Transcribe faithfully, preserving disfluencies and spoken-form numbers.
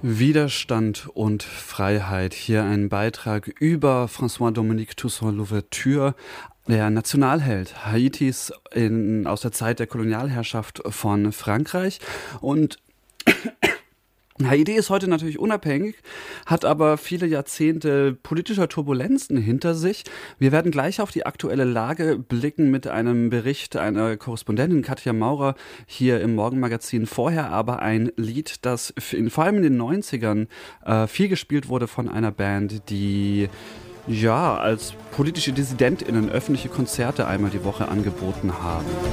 Widerstand und Freiheit. Hier ein Beitrag über François-Dominique Toussaint Louverture, der Nationalheld Haitis in, aus der Zeit der Kolonialherrschaft von Frankreich. Und Haiti ist heute natürlich unabhängig, hat aber viele Jahrzehnte politischer Turbulenzen hinter sich. Wir werden gleich auf die aktuelle Lage blicken mit einem Bericht einer Korrespondentin Katja Maurer hier im Morgenmagazin. Vorher aber ein Lied, das in, vor allem in den neunzigern äh, viel gespielt wurde von einer Band, die ja als politische DissidentInnen öffentliche Konzerte einmal die Woche angeboten haben.